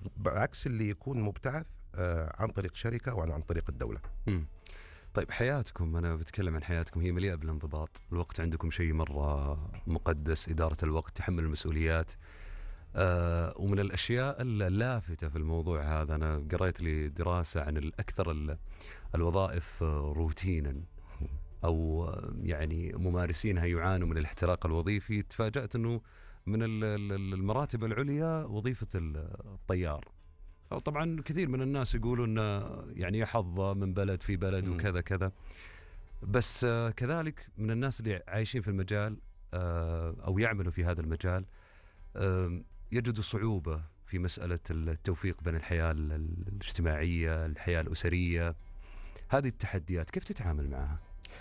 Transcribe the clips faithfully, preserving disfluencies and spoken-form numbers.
بعكس اللي يكون مبتعث آه عن طريق شركة أو عن طريق الدولة. م. طيب حياتكم، أنا بتكلم عن حياتكم، هي مليئة بالانضباط، الوقت عندكم شيء مرة مقدس، إدارة الوقت، تحمل المسؤوليات. آه ومن الأشياء اللافتة في الموضوع هذا، أنا قرأت لي دراسة عن الأكثر الوظائف روتينا أو يعني ممارسينها يعانوا من الاحتراق الوظيفي. تفاجأت أنه من المراتب العليا وظيفة الطيار. طبعا كثير من الناس يقولوا أن يعني يحظ من بلد في بلد وكذا كذا، بس كذلك من الناس اللي عايشين في المجال أو يعملوا في هذا المجال يجدوا صعوبة في مسألة التوفيق بين الحياة الاجتماعية، الحياة الأسرية. هذه التحديات كيف تتعامل معها؟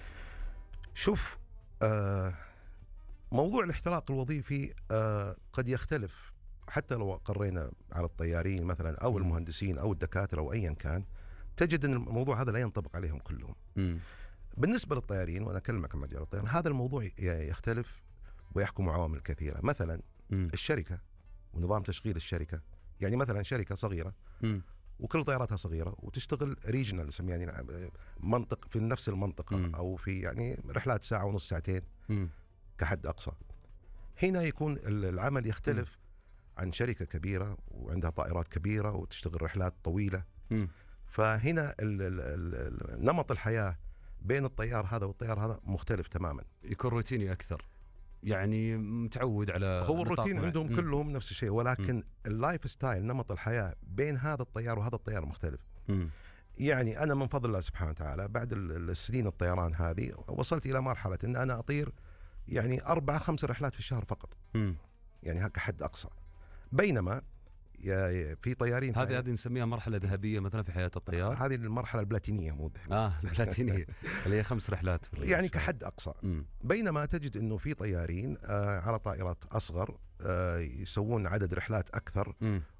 شوف، آه موضوع الاحتراق الوظيفي آه قد يختلف، حتى لو قرينا على الطيارين مثلا أو المهندسين أو الدكاترة أو أيا كان، تجد أن الموضوع هذا لا ينطبق عليهم كلهم. م. بالنسبة للطيارين، وأنا أكلمك عن مجال الطيران، هذا الموضوع يختلف ويحكم عوامل كثيرة. مثلا م. الشركة ونظام تشغيل الشركة. يعني مثلا شركة صغيرة م. وكل طياراتها صغيرة وتشتغل ريجنال، يعني منطق في نفس المنطقة م. أو في يعني رحلات ساعة ونص ساعتين م. كحد أقصى. هنا يكون العمل يختلف م. عن شركة كبيرة وعندها طائرات كبيرة وتشتغل رحلات طويلة. م. فهنا ال ال ال نمط الحياة بين الطيار هذا والطيار هذا مختلف تماما، يكون روتيني أكثر، يعني متعود على هو الروتين عندهم م. كلهم نفس الشيء، ولكن م. اللايف ستايل، نمط الحياة بين هذا الطيار وهذا الطيار مختلف. م. يعني أنا من فضل الله سبحانه وتعالى بعد السنين الطيران هذه وصلت إلى مرحلة أن أنا أطير يعني أربع خمس رحلات في الشهر فقط. م. يعني هكا حد أقصى. بينما في طيارين هذه هذه نسميها مرحلة ذهبية مثلا في حياة الطيار. هذه المرحلة البلاتينية مو ذهبية. آه البلاتينية اللي هي خمس رحلات يعني كحد أقصى. م. بينما تجد إنه في طيارين آه على طائرات أصغر آه يسوون عدد رحلات أكثر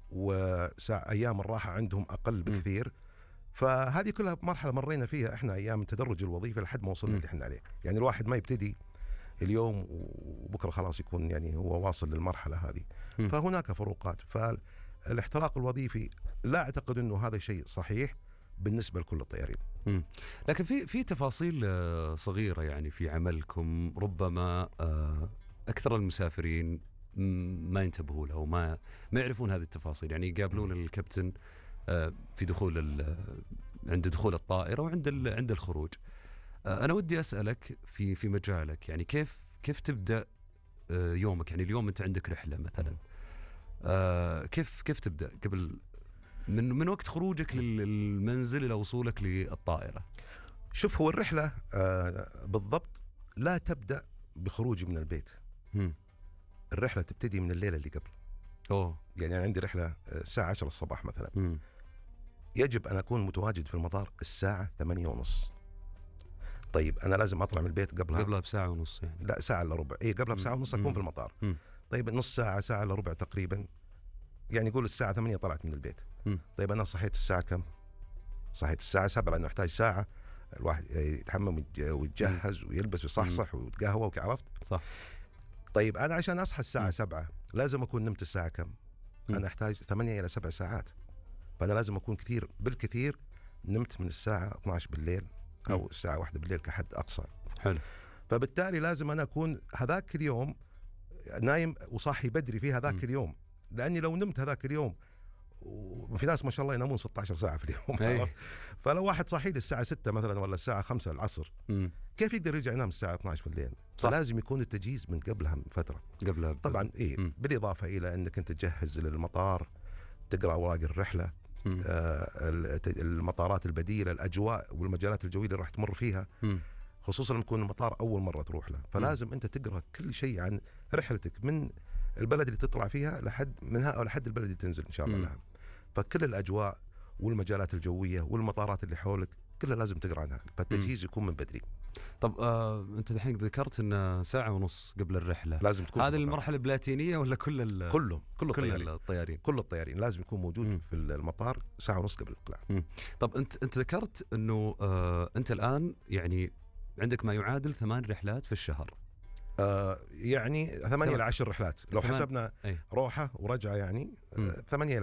وساعة أيام الراحة عندهم أقل بكثير. م. فهذه كلها مرحلة مرينا فيها إحنا أيام التدرج الوظيفي لحد ما وصلنا اللي إحنا عليه. يعني الواحد ما يبتدي اليوم وبكرة خلاص يكون يعني هو واصل للمرحلة هذه. م. فهناك فروقات. فالاحتراق الوظيفي لا أعتقد أنه هذا شيء صحيح بالنسبة لكل الطيارين. م. لكن في في تفاصيل صغيرة يعني في عملكم ربما أكثر المسافرين ما ينتبهوا له وما ما يعرفون هذه التفاصيل. يعني يقابلون الكابتن في دخول عند دخول الطائرة وعند عند الخروج. أنا ودي أسألك في في مجالك، يعني كيف كيف تبدأ يومك؟ يعني اليوم أنت عندك رحلة مثلا، كيف كيف تبدأ قبل من من وقت خروجك للمنزل إلى وصولك للطائرة؟ شوف، هو الرحلة بالضبط لا تبدأ بخروجي من البيت. م. الرحلة تبتدي من الليلة اللي قبل. أوه. يعني أنا عندي رحلة الساعة عشرة الصباح مثلا. م. يجب أن أكون متواجد في المطار الساعة ثمانية ونص. طيب أنا لازم أطلع من البيت قبلها قبلها بساعة ونص يعني. لا، ساعة إلا ربع. إيه قبلها بساعة ونص أكون م. في المطار. م. طيب نص ساعة، ساعة إلا ربع تقريبا. يعني يقول الساعة ثمانية طلعت من البيت. م. طيب أنا صحيت الساعة كم؟ صحيت الساعة سبعة، لأنه يحتاج ساعة الواحد يتحمم ويتجهز ويلبس ويصحصح ويتقهوى وعرفت. صح. طيب أنا عشان أصحى الساعة سبعة لازم أكون نمت الساعة كم؟ م. أنا أحتاج ثمانية إلى سبع ساعات. فأنا لازم أكون كثير بالكثير نمت من الساعة اثنتي عشرة بالليل أو م. الساعة واحدة بالليل كحد أقصى. حلو. فبالتالي لازم أنا أكون هذاك اليوم نايم وصاحي بدري في هذاك م. اليوم، لأني لو نمت هذاك اليوم، وفي ناس ما شاء الله ينامون ستة عشر ساعة في اليوم. فلو واحد صاحي الساعة ستة مثلا ولا الساعة خمسة العصر، م. كيف يقدر يرجع ينام الساعة اثنتي عشرة في الليل؟ فلازم يكون التجهيز من قبلها من فترة. قبلها طبعا إيه م. بالإضافة إلى أنك أنت تجهز للمطار، تقرأ أوراق الرحلة، آه المطارات البديلة، الأجواء والمجالات الجوية اللي راح تمر فيها، م. خصوصا لما يكون المطار أول مرة تروح له. فلازم م. أنت تقرأ كل شيء عن رحلتك من البلد اللي تطلع فيها لحد منها أو لحد البلد اللي تنزل إن شاء الله م. لها. فكل الأجواء والمجالات الجوية والمطارات اللي حولك كلها لازم تقرأ عنها. فالتجهيز يكون من بدري. طب آه، أنت الحين ذكرت إن ساعة ونص قبل الرحلة لازم تكون. هذه المرحلة البلاتينية ولا كل ال كله كل الطيارين كل الطيارين كل الطيارين لازم يكون موجود م. في المطار ساعة ونص قبل الإقلاع. طب أنت أنت ذكرت إنه آه أنت الآن يعني عندك ما يعادل ثمان رحلات في الشهر. آه يعني ثمانية إلى عشر رحلات لو حسبنا أي. روحة ورجعة، يعني آه ثمانية